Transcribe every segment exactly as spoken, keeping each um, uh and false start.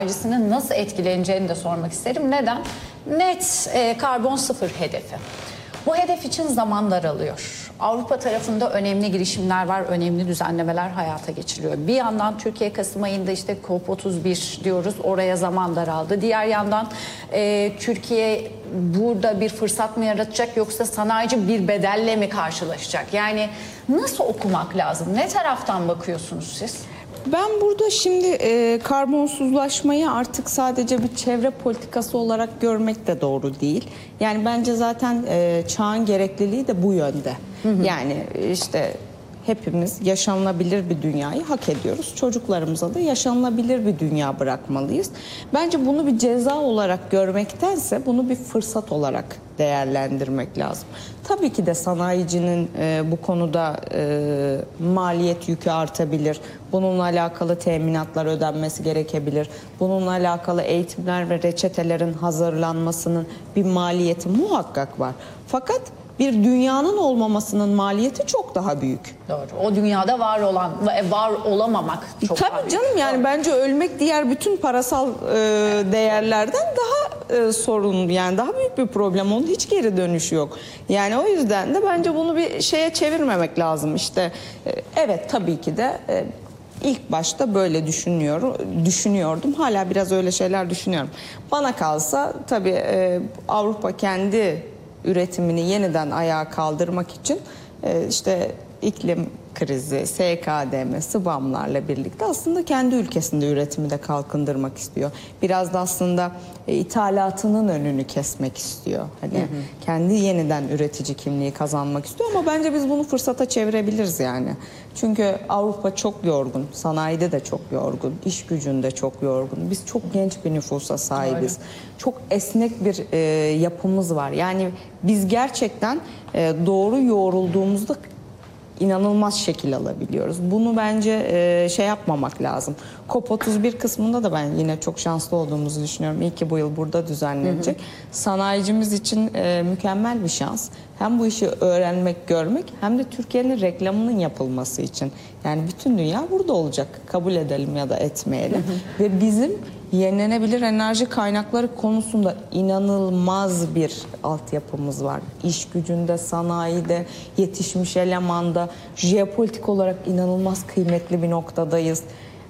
enerjisinin nasıl etkileneceğini de sormak isterim. Neden? Net e, karbon sıfır hedefi. Bu hedef için zaman daralıyor. Avrupa tarafında önemli girişimler var, önemli düzenlemeler hayata geçiriliyor. Bir yandan Türkiye Kasım ayında işte COP otuz bir diyoruz, oraya zaman daraldı. Diğer yandan e, Türkiye burada bir fırsat mı yaratacak yoksa sanayici bir bedelle mi karşılaşacak? Yani nasıl okumak lazım? Ne taraftan bakıyorsunuz siz? Ben burada şimdi e, karbonsuzlaşmayı artık sadece bir çevre politikası olarak görmek de doğru değil. Yani bence zaten e, çağın gerekliliği de bu yönde. Hı hı. Yani işte hepimiz yaşanılabilir bir dünyayı hak ediyoruz. Çocuklarımıza da yaşanılabilir bir dünya bırakmalıyız. Bence bunu bir ceza olarak görmektense bunu bir fırsat olarak değerlendirmek lazım. Tabii ki de sanayicinin e, bu konuda e, maliyet yükü artabilir. Bununla alakalı teminatlar ödenmesi gerekebilir. Bununla alakalı eğitimler ve reçetelerin hazırlanmasının bir maliyeti muhakkak var. Fakat bir dünyanın olmamasının maliyeti çok daha büyük. Doğru. O dünyada var olan, var olamamak çok Tabii daha büyük. canım, yani Doğru. Bence ölmek diğer bütün parasal e, değerlerden daha e, sorun, yani daha büyük bir problem. Onun hiç geri dönüşü yok. Yani o yüzden de bence bunu bir şeye çevirmemek lazım. İşte e, evet, tabii ki de e, ilk başta böyle düşünüyorum, düşünüyordum. Hala biraz öyle şeyler düşünüyorum. Bana kalsa tabii e, Avrupa kendi üretimini yeniden ayağa kaldırmak için e, işte iklim krizi, S K D M, SBAM'larla birlikte aslında kendi ülkesinde üretimi de kalkındırmak istiyor. Biraz da aslında e, ithalatının önünü kesmek istiyor. Hani hı hı. kendi yeniden üretici kimliği kazanmak istiyor ama bence biz bunu fırsata çevirebiliriz yani. Çünkü Avrupa çok yorgun, sanayide de çok yorgun, iş gücünde çok yorgun. Biz çok genç bir nüfusa sahibiz. Öyle. Çok esnek bir e, yapımız var. Yani biz gerçekten e, doğru yoğrulduğumuzda inanılmaz şekil alabiliyoruz. Bunu bence e, şey yapmamak lazım. COP otuz bir kısmında da ben yine çok şanslı olduğumuzu düşünüyorum. İyi ki bu yıl burada düzenlenecek. Hı hı. Sanayicimiz için e, mükemmel bir şans. Hem bu işi öğrenmek, görmek hem de Türkiye'nin reklamının yapılması için. Yani bütün dünya burada olacak. Kabul edelim ya da etmeyelim. Hı hı. Ve bizim yenilenebilir enerji kaynakları konusunda inanılmaz bir altyapımız var. İş gücünde, sanayide, yetişmiş elemanda, jeopolitik olarak inanılmaz kıymetli bir noktadayız.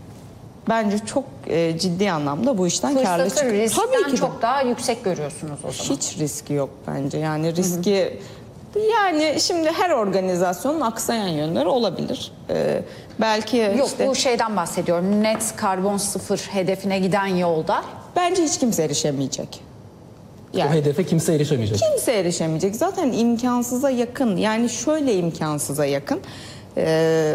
Bence çok e, ciddi anlamda bu işten Fırsatı karlı çıkıyor. riskten Tabii ki çok de. daha yüksek görüyorsunuz o zaman. Hiç riski yok bence. Yani riski... Hı hı. Yani şimdi her organizasyonun aksayan yönleri olabilir. Ee, belki Yok işte, bu şeyden bahsediyorum. Net karbon sıfır hedefine giden yolda. Bence hiç kimse erişemeyecek. Yani, o hedefe kimse erişemeyecek. Kimse erişemeyecek. Zaten imkansıza yakın. Yani şöyle imkansıza yakın. Ee,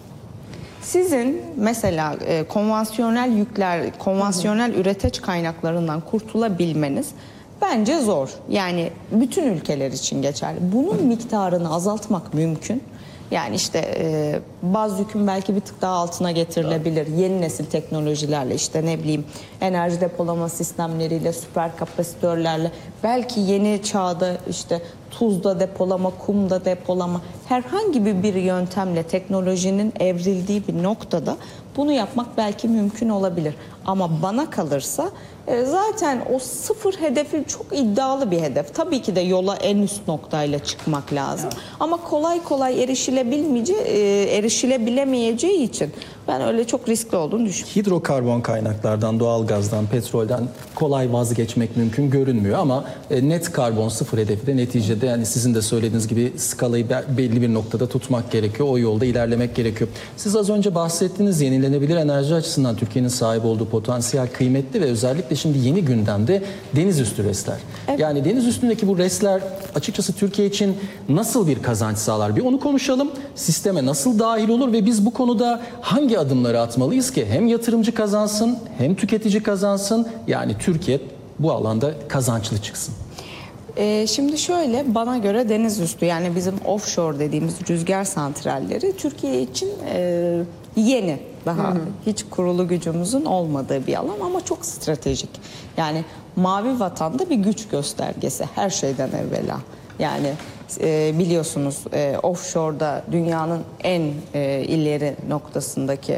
sizin mesela e, konvansiyonel yükler, konvansiyonel hı hı. üreteç kaynaklarından kurtulabilmeniz bence zor. Yani bütün ülkeler için geçerli. Bunun miktarını azaltmak mümkün. Yani işte e, baz yükün belki bir tık daha altına getirilebilir. Evet. Yeni nesil teknolojilerle, işte ne bileyim enerji depolama sistemleriyle, süper kapasitörlerle, belki yeni çağda işte tuzda depolama, kumda depolama, herhangi bir yöntemle teknolojinin evrildiği bir noktada bunu yapmak belki mümkün olabilir. Ama bana kalırsa e, zaten o sıfır hedefi çok iddialı bir hedef. Tabii ki de yola en üst noktayla çıkmak lazım. Evet. Ama kolay kolay erişilebilmeyeceği, e, erişilebilemeyeceği için ben öyle çok riskli olduğunu düşünüyorum. Hidrokarbon kaynaklardan, doğalgazdan, petrolden kolay vazgeçmek mümkün görünmüyor ama e, net karbon sıfır hedefi de neticede, yani sizin de söylediğiniz gibi skalayı belli bir noktada tutmak gerekiyor. O yolda ilerlemek gerekiyor. Siz az önce bahsettiğiniz yenilenebilir enerji açısından Türkiye'nin sahip olduğu potansiyel kıymetli ve özellikle şimdi yeni gündemde deniz üstü resler. Evet. Yani deniz üstündeki bu resler açıkçası Türkiye için nasıl bir kazanç sağlar? Bir onu konuşalım. Sisteme nasıl dahil olur ve biz bu konuda hangi adımları atmalıyız ki hem yatırımcı kazansın hem tüketici kazansın, yani Türkiye bu alanda kazançlı çıksın? Ee, şimdi şöyle, bana göre deniz üstü, yani bizim offshore dediğimiz rüzgar santralleri Türkiye için e, yeni, daha hı hı. hiç kurulu gücümüzün olmadığı bir alan ama çok stratejik. Yani mavi vatanda bir güç göstergesi her şeyden evvela. Yani e, biliyorsunuz e, offshore'da dünyanın en e, ileri noktasındaki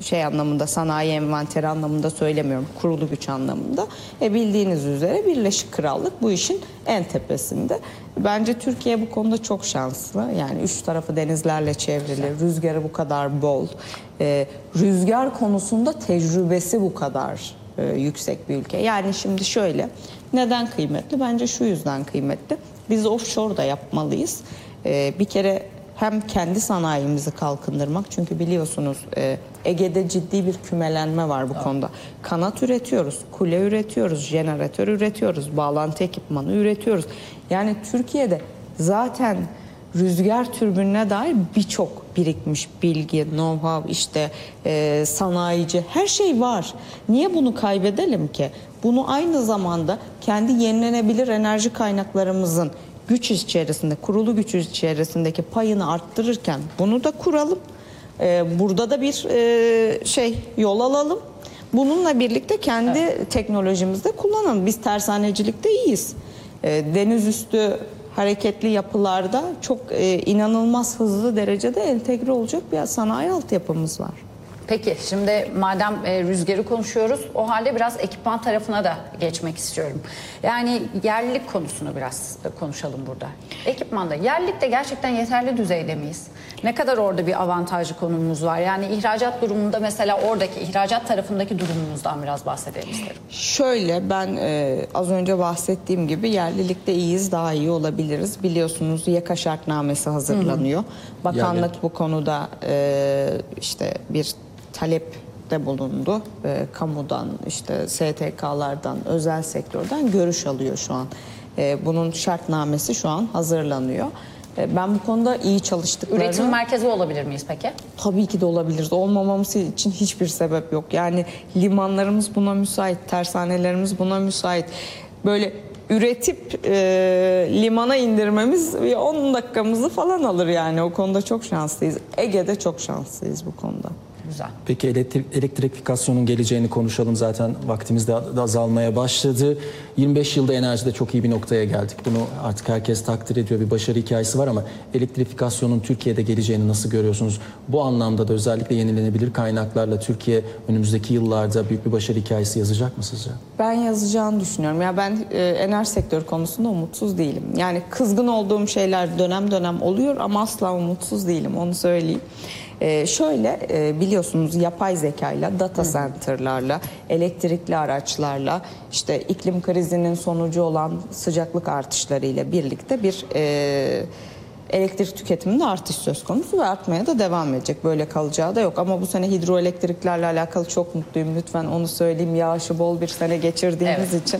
şey anlamında, sanayi envanteri anlamında söylemiyorum, kurulu güç anlamında. E bildiğiniz üzere Birleşik Krallık bu işin en tepesinde. Bence Türkiye bu konuda çok şanslı. Yani üç tarafı denizlerle çevrili, rüzgarı bu kadar bol, e, rüzgar konusunda tecrübesi bu kadar e, yüksek bir ülke. Yani şimdi şöyle, neden kıymetli? Bence şu yüzden kıymetli. Biz offshore da yapmalıyız. E, bir kere hem kendi sanayimizi kalkındırmak, çünkü biliyorsunuz e, Ege'de ciddi bir kümelenme var bu konuda. Kanat üretiyoruz, kule üretiyoruz, jeneratör üretiyoruz, bağlantı ekipmanı üretiyoruz. Yani Türkiye'de zaten rüzgar türbinine dair birçok birikmiş bilgi, know-how, işte e, sanayici, her şey var. Niye bunu kaybedelim ki? Bunu aynı zamanda kendi yenilenebilir enerji kaynaklarımızın güç içerisinde, kurulu güç içerisindeki payını arttırırken bunu da kuralım. Ee, burada da bir e, şey yol alalım. Bununla birlikte kendi evet. teknolojimizde kullanalım. Biz tersanecilikte iyiyiz. Ee, deniz üstü hareketli yapılarda çok e, inanılmaz hızlı derecede entegre olacak bir sanayi altyapımız var. Peki şimdi madem e, rüzgarı konuşuyoruz, o halde biraz ekipman tarafına da geçmek istiyorum. Yani yerlilik konusunu biraz e, konuşalım burada. Ekipmanda yerlilikte gerçekten yeterli düzeyde miyiz? Ne kadar orada bir avantajlı konumumuz var? Yani ihracat durumunda mesela oradaki ihracat tarafındaki durumumuzdan biraz bahsedelim isterim. Şöyle, ben e, az önce bahsettiğim gibi yerlilikte iyiyiz, daha iyi olabiliriz. Biliyorsunuz YEKA şartnamesi hazırlanıyor. Hı hı. Bakanlık yani bu konuda e, işte bir talepte bulundu. E, kamudan, işte S T K'lardan, özel sektörden görüş alıyor şu an. E, bunun şartnamesi şu an hazırlanıyor. E, ben bu konuda iyi çalıştıklarını... Üretim merkezi olabilir miyiz peki? Tabii ki de olabiliriz. Olmamamız için hiçbir sebep yok. Yani limanlarımız buna müsait, tersanelerimiz buna müsait. Böyle üretip e, limana indirmemiz on dakikamızı falan alır yani. O konuda çok şanslıyız. Ege'de çok şanslıyız bu konuda. Güzel. Peki elektrik, elektrifikasyonun geleceğini konuşalım. Zaten vaktimiz de azalmaya başladı. yirmi beş yılda enerjide çok iyi bir noktaya geldik. Bunu artık herkes takdir ediyor. Bir başarı hikayesi var ama elektrifikasyonun Türkiye'de geleceğini nasıl görüyorsunuz? Bu anlamda da özellikle yenilenebilir kaynaklarla Türkiye önümüzdeki yıllarda büyük bir başarı hikayesi yazacak mı sizce? Ben yazacağını düşünüyorum. Ya ben e, enerji sektörü konusunda umutsuz değilim. Yani kızgın olduğum şeyler dönem dönem oluyor ama asla umutsuz değilim, onu söyleyeyim. Ee, şöyle e, biliyorsunuz yapay zekayla, data center'larla, elektrikli araçlarla, işte iklim krizinin sonucu olan sıcaklık artışlarıyla birlikte bir e, elektrik tüketiminde artış söz konusu ve artmaya da devam edecek. Böyle kalacağı da yok. Ama bu sene hidroelektriklerle alakalı çok mutluyum. Lütfen onu söyleyeyim. Yağışı bol bir sene geçirdiğimiz evet. için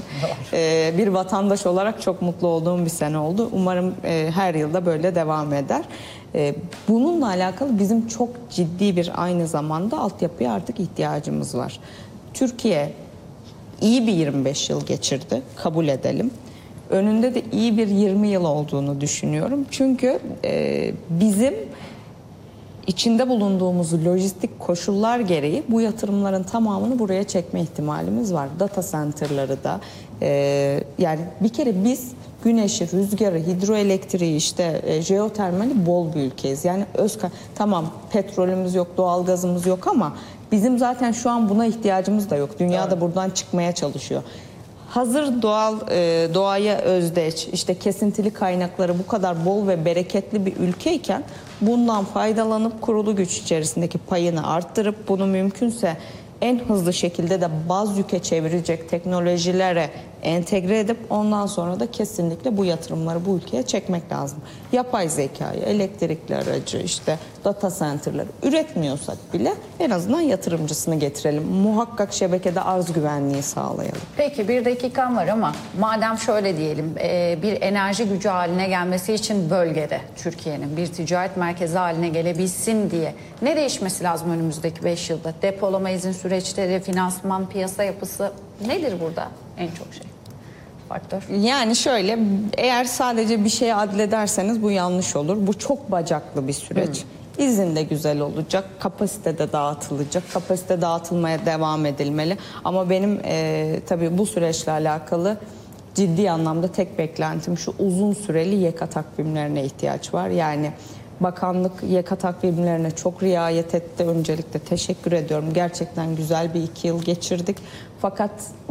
e, bir vatandaş olarak çok mutlu olduğum bir sene oldu. Umarım e, her yılda böyle devam eder. E, bununla alakalı bizim çok ciddi bir aynı zamanda altyapıya artık ihtiyacımız var. Türkiye iyi bir yirmi beş yıl geçirdi. Kabul edelim. Önünde de iyi bir yirmi yıl olduğunu düşünüyorum. Çünkü e, bizim içinde bulunduğumuz lojistik koşullar gereği bu yatırımların tamamını buraya çekme ihtimalimiz var. Data center'ları da e, yani bir kere biz güneşi, rüzgarı, hidroelektriği, işte e, jeotermali bol bir ülkeyiz. Yani öz tamam petrolümüz yok, doğalgazımız yok ama bizim zaten şu an buna ihtiyacımız da yok. Dünya da buradan çıkmaya çalışıyor. Hazır doğal e, doğaya özdeş, işte kesintili kaynakları bu kadar bol ve bereketli bir ülkeyken bundan faydalanıp kurulu güç içerisindeki payını arttırıp bunu mümkünse en hızlı şekilde de baz yüke çevirecek teknolojilere entegre edip ondan sonra da kesinlikle bu yatırımları bu ülkeye çekmek lazım. Yapay zekayı, elektrikli aracı, işte data center'ları üretmiyorsak bile en azından yatırımcısını getirelim. Muhakkak şebekede arz güvenliği sağlayalım. Peki bir dakikam var ama madem şöyle diyelim, bir enerji gücü haline gelmesi için bölgede Türkiye'nin bir ticaret merkezi haline gelebilsin diye ne değişmesi lazım önümüzdeki beş yılda? Depolama izin süreçleri, finansman, piyasa yapısı nedir burada en çok şey? Faktör. Yani şöyle, eğer sadece bir şeye adlederseniz bu yanlış olur. Bu çok bacaklı bir süreç. Hmm. İzin de güzel olacak, kapasite de dağıtılacak, kapasite dağıtılmaya devam edilmeli. Ama benim e, tabii bu süreçle alakalı ciddi anlamda tek beklentim şu: uzun süreli YEKA takvimlerine ihtiyaç var. Yani Bakanlık YK takvimlerine çok riayet etti. Öncelikle teşekkür ediyorum. Gerçekten güzel bir iki yıl geçirdik. Fakat